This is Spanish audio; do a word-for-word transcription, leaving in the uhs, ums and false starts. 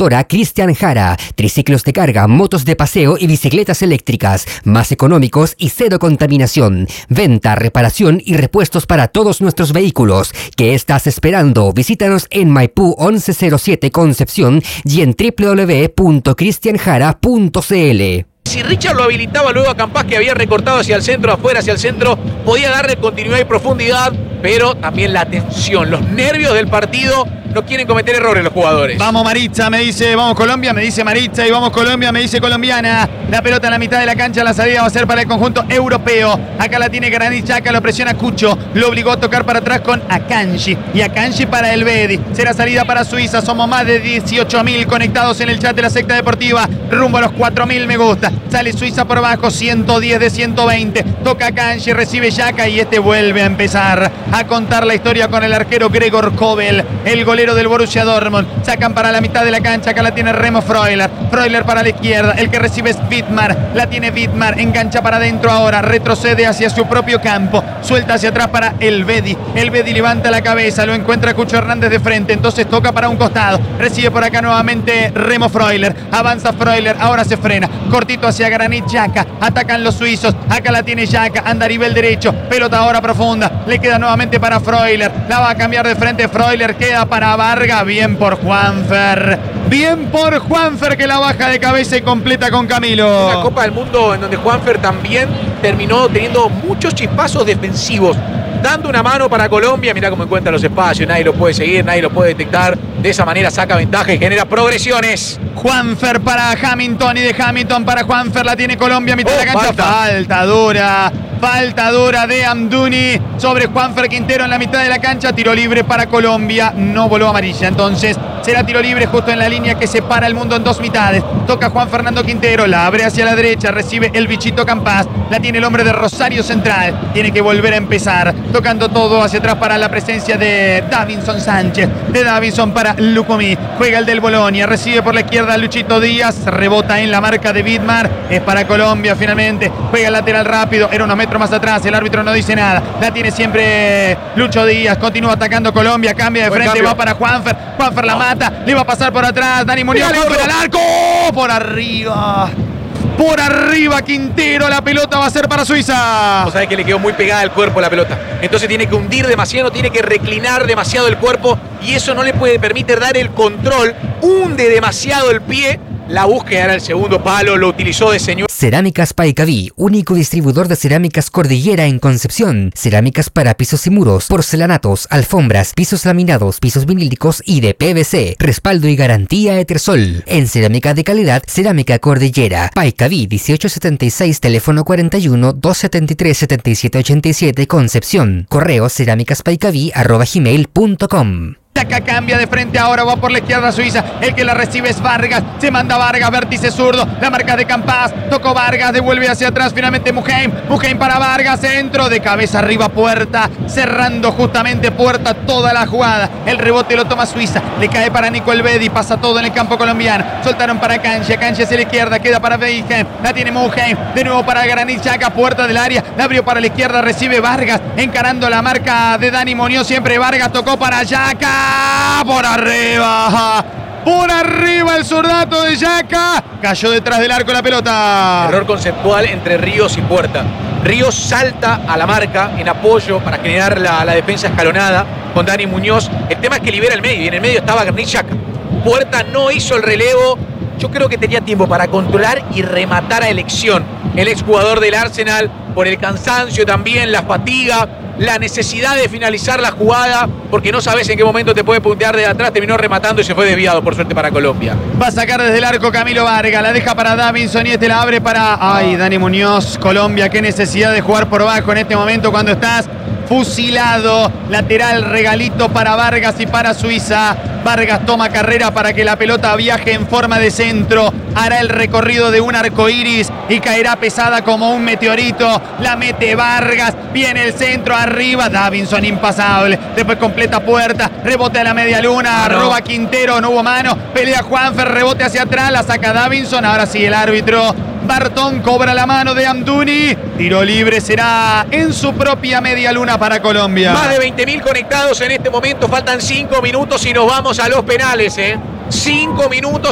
Automotora Cristian Jara. Triciclos de carga, motos de paseo y bicicletas eléctricas. Más económicos y cero contaminación. Venta, reparación y repuestos para todos nuestros vehículos. ¿Qué estás esperando? Visítanos en Maipú once cero siete Concepción y en doble u doble u doble u punto cristian jara punto c l. Si Richard lo habilitaba luego a Campas, que había recortado hacia el centro, afuera hacia el centro, podía darle continuidad y profundidad, pero también la tensión, los nervios del partido. No quieren cometer errores los jugadores. Vamos Maritza, me dice, vamos Colombia, me dice Maritza, y vamos Colombia, me dice colombiana. La pelota en la mitad de la cancha, la salida va a ser para el conjunto europeo. Acá la tiene Granit Xhaka, lo presiona Cucho, lo obligó a tocar para atrás con Akanji. Y Akanji para el Bedi. Será salida para Suiza, somos más de dieciocho mil conectados en el chat de la secta deportiva. Rumbo a los cuatro mil me gusta. Sale Suiza por abajo, ciento diez de ciento veinte. Toca Akanji, recibe Xhaka y este vuelve a empezar a contar la historia con el arquero Gregor Kobel, el golero del Borussia Dortmund. Sacan para la mitad de la cancha, acá la tiene Remo Freuler. Freuler para la izquierda, el que recibe es Wittmar. La tiene Wittmar, engancha para adentro ahora, retrocede hacia su propio campo, suelta hacia atrás para el Bedi. El Bedi levanta la cabeza, lo encuentra Cucho Hernández de frente, entonces toca para un costado. Recibe por acá nuevamente Remo Freuler. Avanza Freuler, ahora se frena. Cortito hacia Granit Xhaka. Atacan los suizos. Acá la tiene Xhaka, anda a nivel derecho. Pelota ahora profunda. Le queda nuevamente para Freuler. La va a cambiar de frente Freuler. Queda para Vargas. Bien por Juanfer. Bien por Juanfer, que la baja de cabeza y completa con Camilo. Una Copa del Mundo en donde Juanfer también terminó teniendo muchos chispazos defensivos, dando una mano para Colombia. Mirá cómo encuentra los espacios, nadie lo puede seguir, nadie lo puede detectar. De esa manera saca ventaja y genera progresiones. Juanfer para Hamilton y de Hamilton para Juanfer. La tiene Colombia, mitad oh, de la cancha. Falta. falta dura. Falta dura de Amdouni sobre Juanfer Quintero en la mitad de la cancha. Tiro libre para Colombia. No voló amarilla. Entonces será tiro libre justo en la línea que separa el mundo en dos mitades. Toca Juan Fernando Quintero. La abre hacia la derecha. Recibe el bichito Campas. La tiene el hombre de Rosario Central. Tiene que volver a empezar. Tocando todo hacia atrás para la presencia de Davinson Sánchez. De Davinson para Lucomi. Juega el del Bolonia. Recibe por la izquierda Luchito Díaz. Rebota en la marca de Wittmar. Es para Colombia finalmente. Juega el lateral rápido. Era unos metros más atrás, el árbitro no dice nada. La tiene siempre Lucho Díaz, continúa atacando Colombia, cambia de Buen frente, cambio. va para Juanfer. Juanfer la mata, le va a pasar por atrás. Dani Muñoz, Juanfer al arco, por arriba. Por arriba Quintero, la pelota va a ser para Suiza. O sea que le quedó muy pegada al cuerpo la pelota. Entonces tiene que hundir demasiado, tiene que reclinar demasiado el cuerpo y eso no le puede permitir dar el control. Hunde demasiado el pie. La búsqueda era el segundo palo, lo utilizó de señor. Cerámicas Paicaví, único distribuidor de cerámicas Cordillera en Concepción. Cerámicas para pisos y muros, porcelanatos, alfombras, pisos laminados, pisos vinílicos y de P V C. Respaldo y garantía Etersol. En cerámica de calidad, Cerámica Cordillera. Paicaví, dieciocho setenta y seis, teléfono cuarenta y uno, doscientos setenta y tres, setenta y siete ochenta y siete, Concepción. Correo cerámicaspaicaví arroba gmail punto com. Acá cambia de frente ahora, va por la izquierda Suiza. El que la recibe es Vargas. Se manda Vargas, vértice zurdo. La marca de Campas. Tocó Vargas, devuelve hacia atrás finalmente Muheim. Muheim para Vargas, centro de cabeza arriba Puerta. Cerrando justamente Puerta toda la jugada. El rebote lo toma Suiza. Le cae para Nico Elvedi. Pasa todo en el campo colombiano. Soltaron para Cancha. Cancha hacia la izquierda. Queda para Weigheim. La tiene Muheim. De nuevo para Granit Xhaka. Puerta del área. La abrió para la izquierda. Recibe Vargas. Encarando la marca de Dani Muñoz. Siempre Vargas tocó para Xhaka. Por arriba, por arriba el zurdato de Xhaka. Cayó detrás del arco la pelota. Error conceptual entre Ríos y Puerta. Ríos salta a la marca en apoyo para generar la, la defensa escalonada con Dani Muñoz. El tema es que libera el medio y en el medio estaba Granit Xhaka. Puerta no hizo el relevo. Yo creo que tenía tiempo para controlar y rematar a elección. El exjugador del Arsenal, por el cansancio también, la fatiga, la necesidad de finalizar la jugada, porque no sabes en qué momento te puede puntear de atrás, terminó rematando y se fue desviado, por suerte para Colombia. Va a sacar desde el arco Camilo Vargas, la deja para Davinson y este la abre para... Ay, Dani Muñoz, Colombia, qué necesidad de jugar por bajo en este momento cuando estás fusilado. Lateral, regalito para Vargas y para Suiza. Vargas toma carrera para que la pelota viaje en forma de centro. Hará el recorrido de un arco iris y caerá pesada como un meteorito. La mete Vargas. Viene el centro arriba. Davinson impasable. Después completa Puerta. Rebote a la media luna. No. Roba Quintero. No hubo mano. Pelea Juanfer. Rebote hacia atrás. La saca Davinson. Ahora sí el árbitro Bartón cobra la mano de Amdouni. Tiro libre será en su propia media luna para Colombia. Más de veinte mil conectados en este momento. Faltan cinco minutos y nos vamos a los penales, ¿eh? cinco minutos.